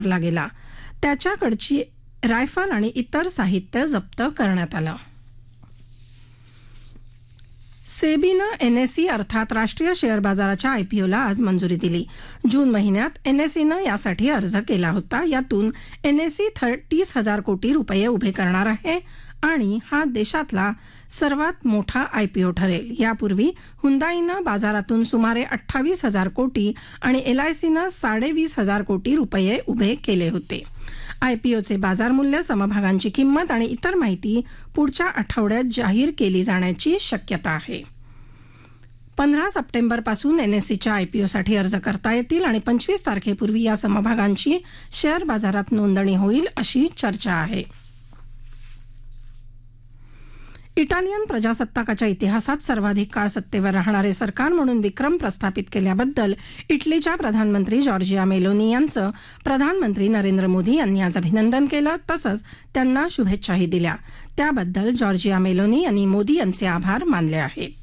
ला गेला. त्याच्याकडची रायफल आणि इतर साहित्य जप्त करण्यात आलं. सेबीनं एनएसई अर्थात राष्ट्रीय शेअर बाजाराच्या आयपीओला आज मंजुरी दिली. जून महिन्यात एनएसईनं यासाठी अर्ज केला होता. यातून एनएसई 30,000 कोटी रुपये उभे करणार आहे आणि हा देशातला सर्वात मोठा आयपीओ ठरेल. यापूर्वी हुंदाईनं बाजारातून सुमारे 28,000 कोटी आणि एलआयसीनं 20,500 कोटी रुपये उभे केले होते. आयपीओचे बाजार मूल्य, समभागांची किंमत आणि इतर माहिती पुढच्या आठवड्यात जाहीर केली जाण्याची शक्यता आहे. 15 सप्टेंबरपासून एनएसईच्या आयपीओसाठी अर्ज करता येतील आणि 25 तारखेपूर्वी या समभागांची शेअर बाजारात नोंदणी होईल अशी चर्चा आहे. इटालियन प्रजासत्ताकाच्या इतिहासात सर्वाधिक काळ सत्तेवर राहणारे सरकार म्हणून विक्रम प्रस्थापित केल्याबद्दल इटलीच्या प्रधानमंत्री जॉर्जिया मेलोनी यांचं प्रधानमंत्री नरेंद्र मोदी यांनी आज अभिनंदन केलं. तसंच त्यांना शुभेच्छाही दिल्या. त्याबद्दल जॉर्जिया मेलोनी यांनी मोदी यांचे आभार मानले आहेत.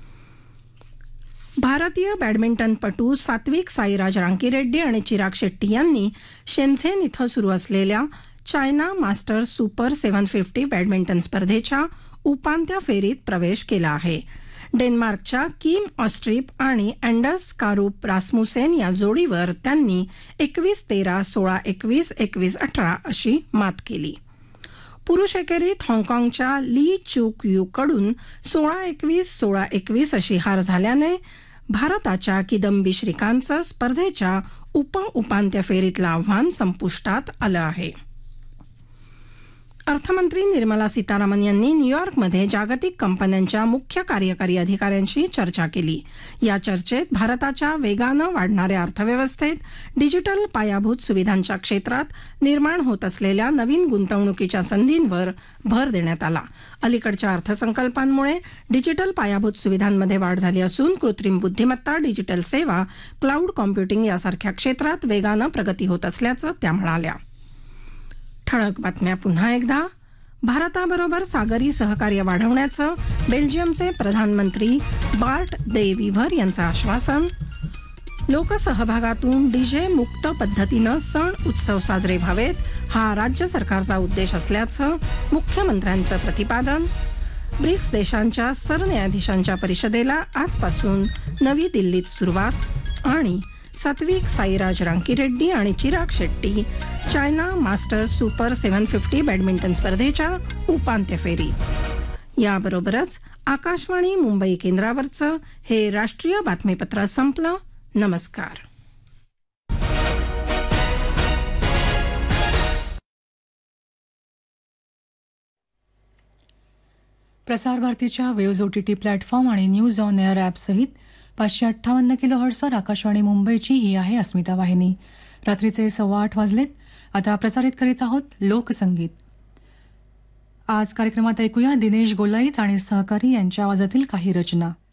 भारतीय बॅडमिंटनपटू सात्विक साईराज रांकीरेड्डी आणि चिराग शेट्टी यांनी शेन्झेन इथं सुरू असलेल्या चायना मास्टर्स सुपर 750 बॅडमिंटन स्पर्धेच्या उपांत्य फेरीत प्रवेश केला आहे. डेन्मार्कच्या किम ऑस्ट्रीप आणि अँडर्स कारूप रासमुसेन या जोडीवर त्यांनी 21-13, 16-21, 21-18 अशी मात केली. पुरुष एकेरीत हाँगकाँगच्या ली चूक यू कडून 16-21, 16-21 अशी हार झाल्याने भारताच्या किदंबी श्रीकांतचं स्पर्धेच्या उपांत्य फेरीतलं आव्हान संपुष्टात आलं आहे. अर्थमंत्री निर्मला सीतारामन यांनी न्यूयॉर्कमध्ये जागतिक कंपन्यांच्या मुख्य कार्यकारी अधिकाऱ्यांशी चर्चा केली. या चर्चेत भारताच्या वेगानं वाढणाऱ्या अर्थव्यवस्थेत डिजिटल पायाभूत सुविधांच्या क्षेत्रात निर्माण होत असलेल्या नवीन गुंतवणुकीच्या संधींवर भर देण्यात आला. अलीकडच्या अर्थसंकल्पांमुळे डिजिटल पायाभूत सुविधांमध्ये वाढ झाली असून कृत्रिम बुद्धिमत्ता, डिजिटल सेवा, क्लाउड कॉम्प्युटिंग यासारख्या क्षेत्रात वेगानं प्रगती होत असल्याचं त्या म्हणाल्या. ठळक बातम्या पुन्हा एकदा. भारताबरोबर सागरी सहकार्य वाढवण्याचं बेल्जियमचे प्रधानमंत्री बार्ट दे विव्हर यांचं आश्वासन. लोकसहभागातून डीजे मुक्त पद्धतीनं सण उत्सव साजरे व्हावेत हा राज्य सरकारचा उद्देश असल्याचं मुख्यमंत्र्यांचं प्रतिपादन. ब्रिक्स देशांच्या सरन्यायाधीशांच्या परिषदेला आजपासून नवी दिल्लीत सुरुवात. आणि सात्विक साईराज रांकीरेड्डी आणि Chirag Shetty China masters super 750 badminton स्पर्धेच्या उपांत्य फेरी. याबरोबरच आकाशवाणी मुंबई केंद्रावरचं हे राष्ट्रीय बातमीपत्र संपलं. नमस्कार. प्रसार भारतीच्या वेव्ज ओटीटी प्लॅटफॉर्म आणि न्यूज ऑन एअर ॲपसहित 558 किलोहर्ट्जवर आकाशवाणी मुंबईची ही आहे अस्मिता वाहिनी. रात्रीचे 8:15 वाजलेत. आता प्रसारित करीत आहोत लोकसंगीत. आज कार्यक्रमात ऐकूया दिनेश गोलाईत आणि सहकारी यांच्या आवाजातील काही रचना.